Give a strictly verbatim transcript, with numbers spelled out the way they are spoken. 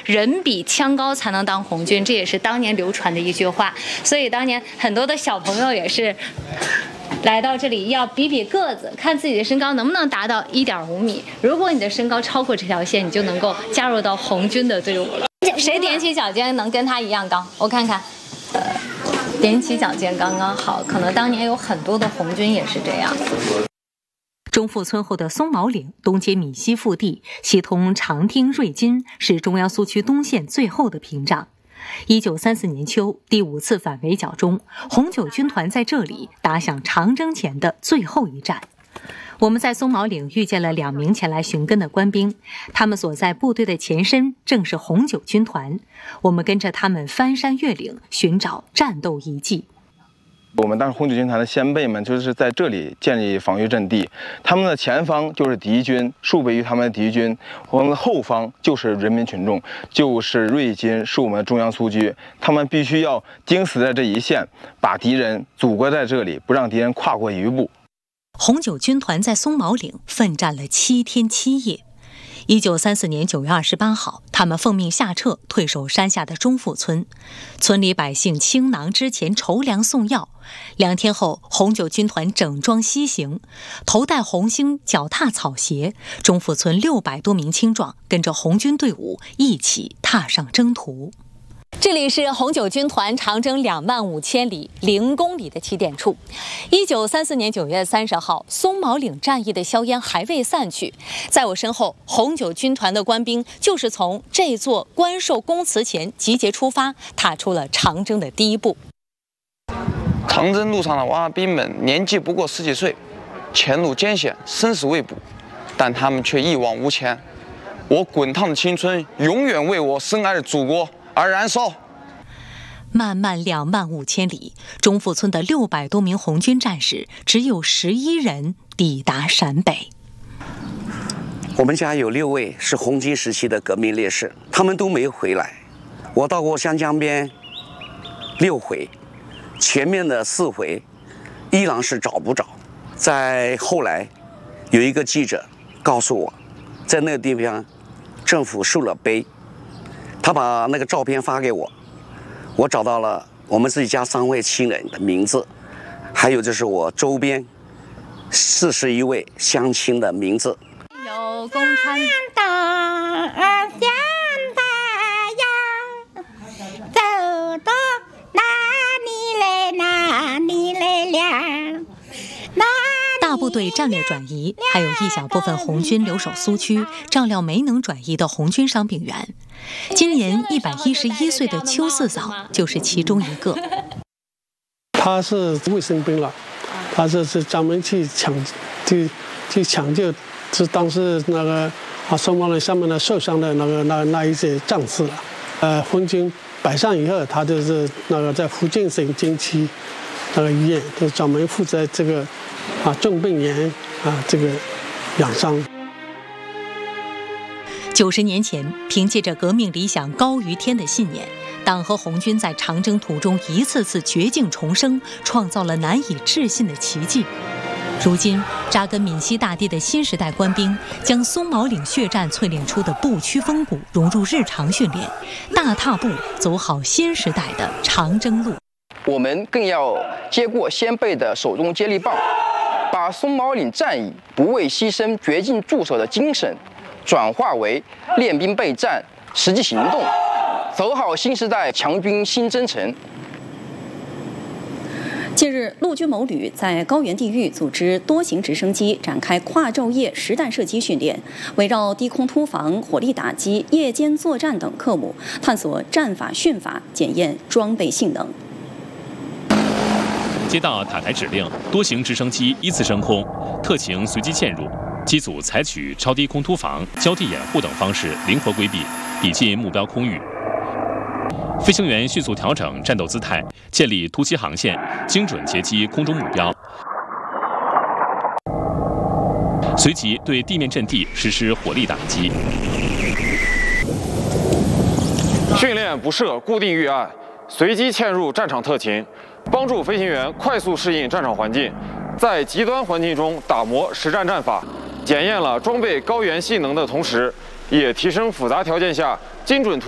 人比枪高才能当红军，这也是当年流传的一句话。所以当年很多的小朋友也是来到这里要比比个子，看自己的身高能不能达到一点五米。如果你的身高超过这条线，你就能够加入到红军的队伍了。谁踮起脚尖能跟他一样高？我看看，呃，踮起脚尖刚刚好。可能当年有很多的红军也是这样。 中富村后的松毛岭东接闽西腹地，西通长汀、瑞金，是中央苏区东线最后的屏障。一九三四年秋，第五次反围剿中，红九军团在这里打响长征前的最后一战。我们在松毛岭遇见了两名前来寻根的官兵，他们所在部队的前身正是红九军团。我们跟着他们翻山越岭，寻找战斗遗迹。 我们当时红九军团的先辈们就是在这里建立防御阵地，他们的前方就是敌军，数倍于他们的敌军；我们的后方就是人民群众，就是瑞金，是我们的中央苏区。他们必须要盯死在这一线，把敌人阻隔在这里，不让敌人跨过一步。 红九军团在松毛岭奋战了七天七夜。一九三四年九月二十八号，他们奉命下撤，退守山下的中富村。村里百姓倾囊之前筹粮送药。两天后，红九军团整装西行，头戴红星，脚踏草鞋。中富村六百多名青壮跟着红军队伍一起踏上征途。这里是红九军团长征两万五千里零公里的起点处。一九三四年九月三十号，松毛岭战役的硝烟还未散去，在我身后，红九军团的官兵就是从这座官寿公祠前集结出发，踏出了长征的第一步。 长征路上的娃娃兵们年纪不过十几岁，前路艰险，生死未卜，但他们却一往无前。我滚烫的青春永远为我深爱的祖国而燃烧。 漫漫两万五千里，中富村的六百多名红军战士只有十一人抵达陕北。 我们家有六位是红军时期的革命烈士，他们都没回来。我到过湘江边六回，前面的四回依然是找不着。在后来，有一个记者告诉我，在那个地方政府树了碑，他把那个照片发给我，我找到了我们自己家三位亲人的名字，还有就是我周边四十一位乡亲的名字。 有共产党向太阳，走到哪里来哪里来了。 大部队战略转移，还有一小部分红军留守苏区，照料没能转移的红军伤病员。今年一百一十一岁的邱四嫂就是其中一个。 他是卫生兵了，他这是专门去抢，去去抢救，是当时那个啊松毛岭上面的受伤的那个那那一些战士了。呃，红军摆上以后，他就是那个在福建省军区那个医院，就专门负责这个。啊，重病员啊，这个养伤。 九十年前，凭借着革命理想高于天的信念，党和红军在长征途中一次次绝境重生，创造了难以置信的奇迹。如今，扎根闽西大地的新时代官兵，将松毛岭血战淬炼出的不屈风骨融入日常训练，大踏步走好新时代的长征路。 我们更要接过先辈的手中接力棒，把松毛岭战役不畏牺牲、绝境驻守的精神，转化为练兵备战、实际行动，走好新时代强军新征程。 近日，陆军某旅在高原地域组织多型直升机展开跨昼夜实弹射击训练，围绕低空突防、火力打击、夜间作战等科目，探索战法训法，检验装备性能。 接到塔台指令，多型直升机依次升空，特勤随机潜入，机组采取超低空突防、交替掩护等方式灵活规避，抵近目标空域。飞行员迅速调整战斗姿态，建立突击航线，精准截击空中目标。随即对地面阵地实施火力打击。 训练不设固定预案，随机嵌入战场特勤。帮助飞行员快速适应战场环境，在极端环境中打磨实战战法，检验了装备高原性能的同时，也提升复杂条件下精准突